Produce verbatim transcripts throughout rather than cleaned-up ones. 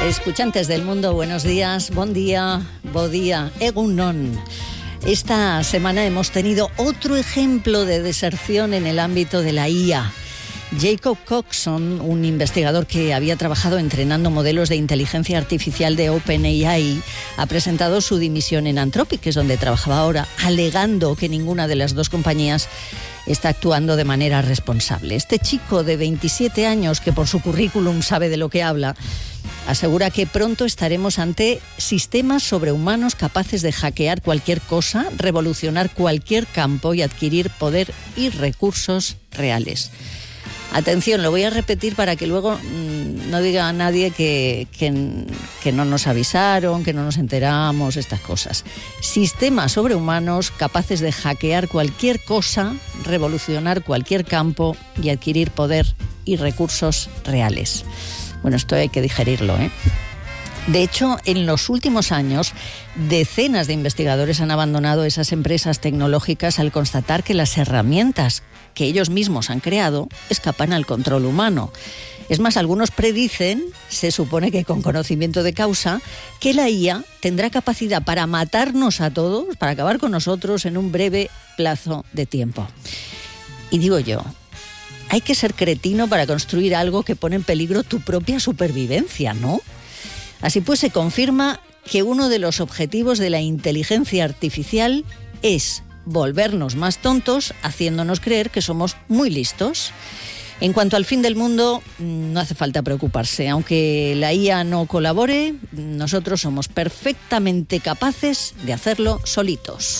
Escuchantes del mundo, buenos días, bon día, bo día, egunon. Esta semana hemos tenido otro ejemplo de deserción en el ámbito de la I A. Jacob Coxon, un investigador que había trabajado entrenando modelos de inteligencia artificial de OpenAI, ha presentado su dimisión en Anthropic, que es donde trabajaba ahora, alegando que ninguna de las dos compañías está actuando de manera responsable. Este chico de veintisiete años, que por su currículum sabe de lo que habla, asegura que pronto estaremos ante sistemas sobrehumanos capaces de hackear cualquier cosa, revolucionar cualquier campo y adquirir poder y recursos reales. Atención, lo voy a repetir para que luego mmm, no diga a nadie que, que, que no nos avisaron, que no nos enteramos, estas cosas. Sistemas sobrehumanos capaces de hackear cualquier cosa, revolucionar cualquier campo y adquirir poder y recursos reales. Bueno, esto hay que digerirlo, ¿eh? De hecho, en los últimos años, decenas de investigadores han abandonado esas empresas tecnológicas al constatar que las herramientas que ellos mismos han creado escapan al control humano. Es más, algunos predicen, se supone que con conocimiento de causa, que la I A tendrá capacidad para matarnos a todos, para acabar con nosotros en un breve plazo de tiempo. Y digo yo, hay que ser cretino para construir algo que pone en peligro tu propia supervivencia, ¿no? Así pues, se confirma que uno de los objetivos de la inteligencia artificial es volvernos más tontos, haciéndonos creer que somos muy listos. En cuanto al fin del mundo, no hace falta preocuparse. Aunque la I A no colabore, nosotros somos perfectamente capaces de hacerlo solitos.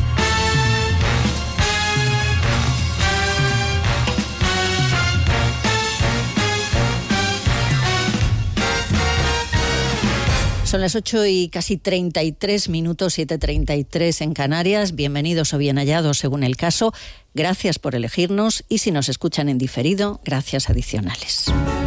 Son las ocho y casi treinta y tres minutos, siete treinta y tres en Canarias. Bienvenidos o bien hallados según el caso. Gracias por elegirnos y si nos escuchan en diferido, gracias adicionales.